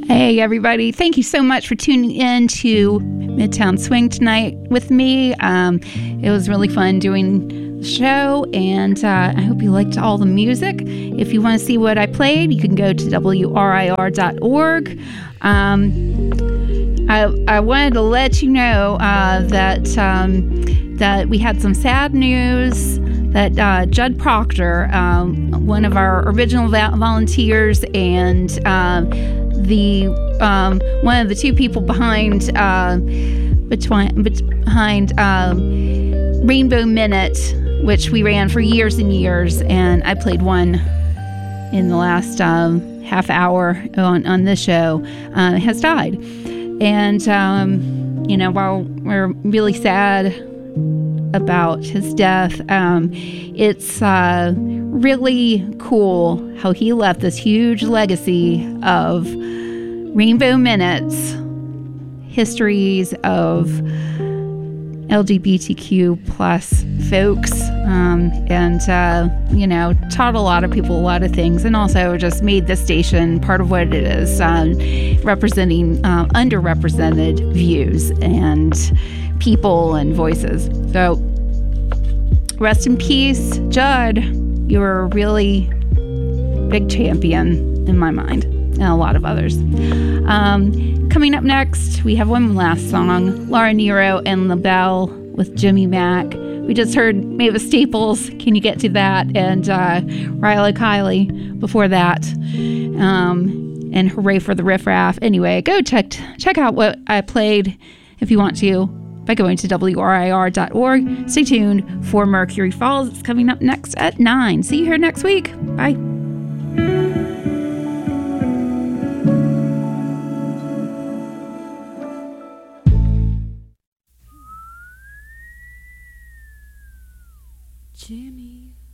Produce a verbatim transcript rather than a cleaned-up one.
Hey, everybody. Thank you so much for tuning in to Midtown Swing tonight with me. Um, it was really fun doing the show, and uh, I hope you liked all the music. If you want to see what I played, you can go to W R I R dot org. Um, I, I wanted to let you know uh, that, um, that we had some sad news. That uh, Judd Proctor, um, one of our original va- volunteers, and uh, the um, one of the two people behind uh, between, behind um, Rainbow Minute, which we ran for years and years, and I played one in the last um, half hour on on this show, uh, has died, and um, you know, while we're really sad about his death, um, it's uh, really cool how he left this huge legacy of Rainbow Minutes, histories of L G B T Q plus folks, um, and uh, you know, taught a lot of people a lot of things, and also just made this station part of what it is, um, representing uh, underrepresented views and people and voices. So rest in peace, Judd. You were a really big champion in my mind, and a lot of others. Um, coming up next, we have one last song, Laura Nyro and LaBelle with Jimmy Mack. We just heard Mavis Staples, Can You Get to That? And uh, Riley Kiley before that. Um, and Hooray for the Riff Raff. Anyway, go check check out what I played if you want to by going to W R I R dot org. Stay tuned for Mercury Falls. It's coming up next at nine. See you here next week. Bye. Jimmy